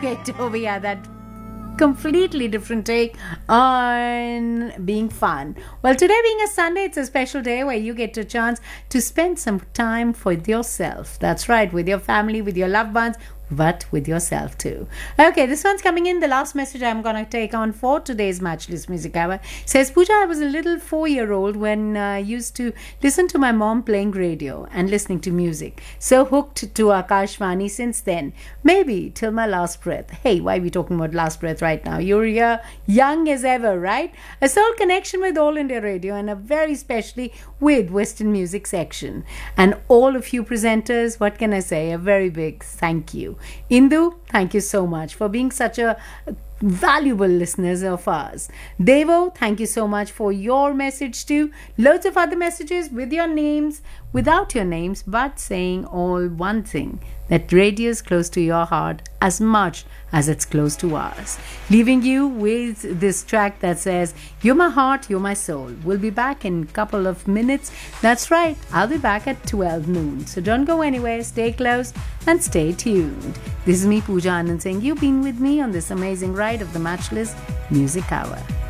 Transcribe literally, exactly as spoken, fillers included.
it, Toby. Yeah, that completely different take on being fun. Well, today being a Sunday, it's a special day where you get a chance to spend some time for yourself. That's right, with your family, with your loved ones, but with yourself too. Okay, this one's coming in. The last message I'm going to take on for today's Matchless Music Hour says, Pooja, I was a little four-year-old when I uh, used to listen to my mom playing radio and listening to music. So hooked to Akashvani since then. Maybe till my last breath. Hey, why are we talking about last breath right now? You're uh, young as ever, right? A soul connection with All India Radio and a very specially with Western Music section. And all of you presenters, what can I say? A very big thank you. Indu, thank you so much for being such a valuable listeners of ours. Devo, thank you so much for your message too. Loads of other messages with your names, without your names, but saying all one thing, that radio is close to your heart as much as it's close to ours. Leaving you with this track that says, you're my heart, you're my soul. We'll be back in a couple of minutes. That's right, I'll be back at twelve noon. So don't go anywhere, stay close and stay tuned. This is me, Pooja Anand, saying you've been with me on this amazing ride of the Matchless Music Hour.